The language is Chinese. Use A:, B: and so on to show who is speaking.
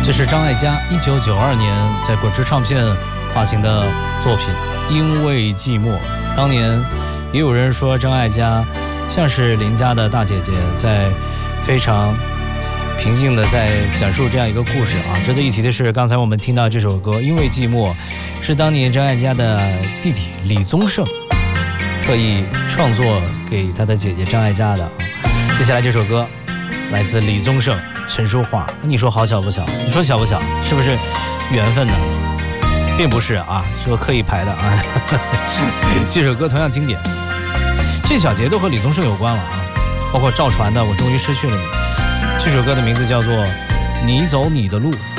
A: 这是张艾嘉1992年在果汁唱片发行的作品《因为寂寞》。当年也有人说张艾嘉像是邻家的大姐姐，在非常平静的在讲述这样一个故事啊。值得一提的是，刚才我们听到这首歌《因为寂寞》是当年张艾嘉的弟弟李宗盛特意创作给他的姐姐张艾嘉的啊。接下来这首歌来自李宗盛、陈淑桦，你说好巧不巧？你说巧不巧？是不是缘分呢？并不是啊，是我刻意排的啊。这首歌同样经典，这小节都和李宗盛有关了啊，包括赵传的《我终于失去了你》。这首歌的名字叫做《你走你的路》。